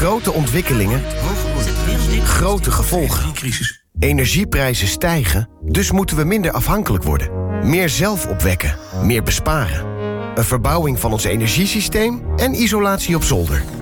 Grote ontwikkelingen, grote gevolgen. Energieprijzen stijgen, dus moeten we minder afhankelijk worden. Meer zelf opwekken, meer besparen. Een verbouwing van ons energiesysteem en isolatie op zolder.